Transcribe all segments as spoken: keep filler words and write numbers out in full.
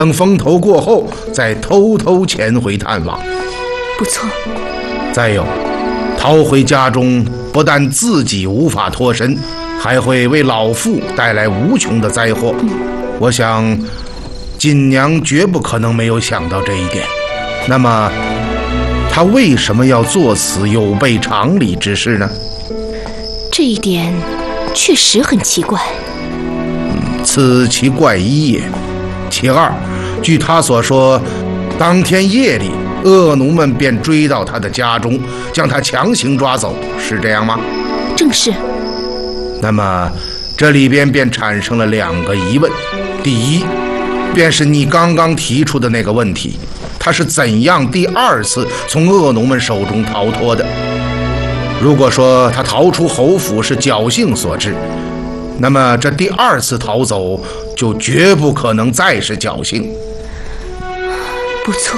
等风头过后再偷偷潜回探望。 不错。 再有，逃回家中不但自己无法脱身，还会为老妇带来无穷的灾祸。嗯、我想锦娘绝不可能没有想到这一点。那么她为什么要做此有悖常理之事呢？ 这一点确实很奇怪。 嗯、此其怪一也。其二，据她所说，当天夜里恶奴们便追到他的家中，将他强行抓走，是这样吗？ 正是。 那么这里边便产生了两个疑问。第一，便是你刚刚提出的那个问题，他是怎样第二次从恶奴们手中逃脱的？如果说他逃出侯府是侥幸所致，那么这第二次逃走就绝不可能再是侥幸。 不错。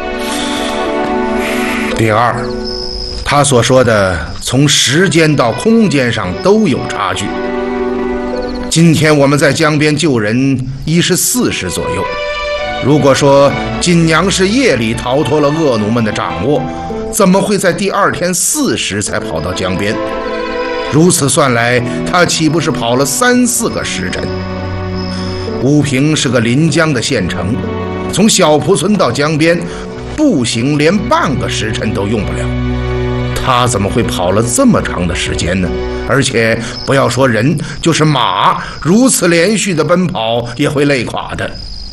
第二，他所说的从时间到空间上都有差距。今天我们在江边救人已是四时左右，如果说锦娘是夜里逃脱了恶奴们的掌握，怎么会在第二天四时才跑到江边？如此算来，他岂不是跑了三四个时辰？武平是个临江的县城，从小蒲村到江边步行连半个时辰都用不了，他怎么会跑了这么长的时间呢？而且不要说人，就是马，如此连续的奔跑也会累垮的。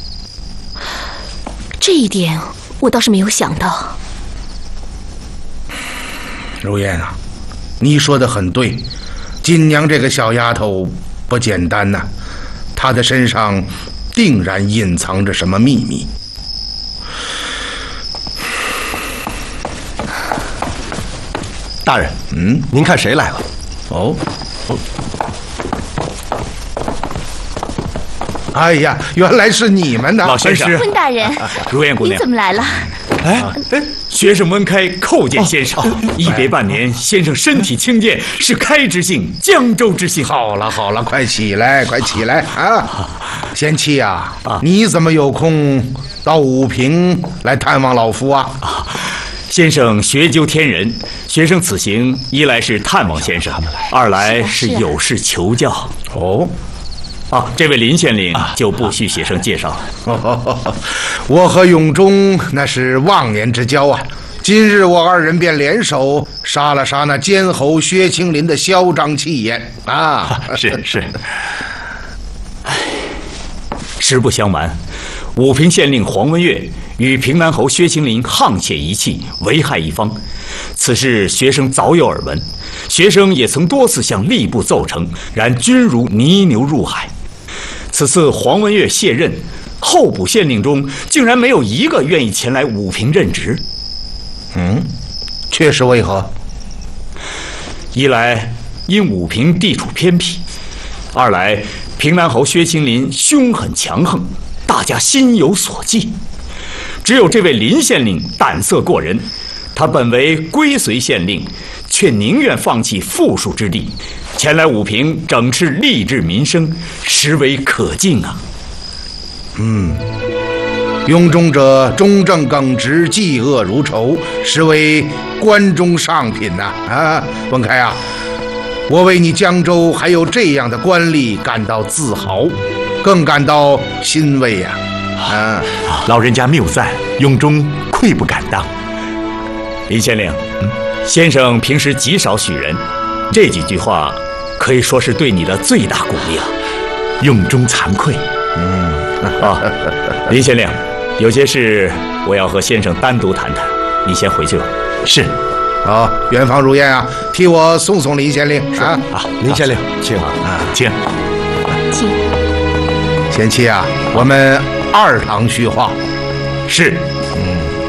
这一点我倒是没有想到。 如燕啊，你说的很对，锦娘这个小丫头不简单呐、啊，她的身上定然隐藏着什么秘密。 大人， 嗯， 您看谁来了？ 哦，哦，哎呀，原来是你们呢！ 老先生， 温大人， 如燕姑娘， 你怎么来了？ 哎哎，学生温开叩见先生。哦哦、一别半年，先生身体轻健，是开之幸，江州之幸。 好了好了，快起来，快起来啊！贤妻啊，啊你怎么有空到武平来探望老夫啊？ 啊先生学究天人，学生此行一来是探望先生，二来是有事求教。 哦， 啊，这位林县令就不需学生介绍了。 哦，我和永忠那是忘年之交啊！今日我二人便联手杀了杀那奸侯薛青林的嚣张气焰啊！ 是是。唉，实不相瞒，武平县令黄文岳与平南侯薛青林沆瀣一气，为害一方，此事学生早有耳闻，学生也曾多次向吏部奏呈，然均如泥牛入海。此次黄文岳卸任，候补县令中竟然没有一个愿意前来武平任职。 嗯，确实为何？ 一来因武平地处偏僻，二来平南侯薛青林凶狠强横，大家心有所忌。只有这位林县令胆色过人，他本为归随县令，却宁愿放弃富庶之地，前来武平整治吏治民生，实为可敬啊。 嗯，庸中者忠正耿直，嫉恶如仇，实为关中上品呐！啊, 啊，文开啊，我为你江州还有这样的官吏感到自豪，更感到欣慰呀、啊！ 啊，老人家谬赞，永忠愧不敢当。 林县令，嗯，先生平时极少许人，这几句话可以说是对你的最大鼓励了。 永忠惭愧。 嗯，啊，林县令，有些事我要和先生单独谈谈，你先回去吧。 是。 好，远方如燕啊，替我送送林县令啊！ 啊，林县令，请啊，请， 请。 贤妻啊，我们二堂叙话。 是。